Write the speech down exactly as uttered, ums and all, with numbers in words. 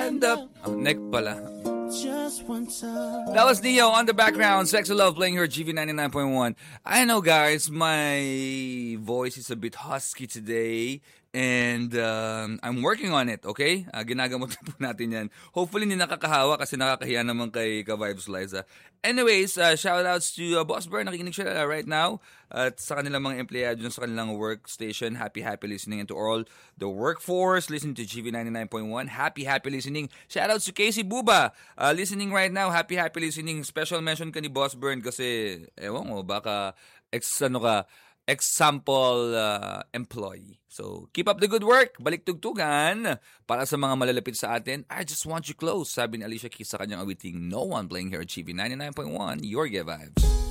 stand up. Oh, neck pala. That was Neo on the background. Sex and Love playing here at G V ninety-nine point one. I know, guys, my voice is a bit husky today. And um, I'm working on it, okay? Uh, ginagamot po natin yan. Hopefully, hindi nakakahawa kasi nakakahiya naman kay Ka-Vibes Liza. Anyways, uh, shoutouts to uh, Boss Bern. Nakikinig siya uh, right now. At sa kanilang mga empleyado dyan sa kanilang workstation. Happy, happy listening. And to all the workforce listening to G V ninety-nine point one. Happy, happy listening. Shoutouts to Casey Buba. Uh, listening right now. Happy, happy listening. Special mention ka ni Boss Bern kasi, ewan mo, baka ex, ano ka, example uh, employee. So, keep up the good work. Balik tugtugan. Para sa mga malalapit sa atin, I just want you close. Sabi ni Alicia Keys sa kanyang awiting No One playing here at G V ninety-nine point one, Your Gay Vibes.